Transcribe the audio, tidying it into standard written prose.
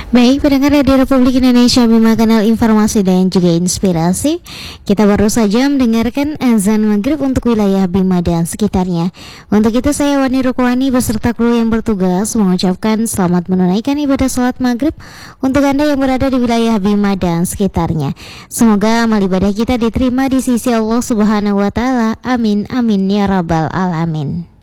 Baik, pendengar Radio Republik Indonesia Bima Kanal Informasi dan juga Inspirasi. Kita baru saja mendengarkan azan maghrib untuk wilayah Bima dan sekitarnya. Untuk itu saya Wani Rukwani beserta kru yang bertugas mengucapkan selamat menunaikan ibadah salat maghrib untuk Anda yang berada di wilayah Bima dan sekitarnya. Semoga amal ibadah kita diterima di sisi Allah Subhanahu wa Ta'ala. Amin, amin ya Rabbal Alamin.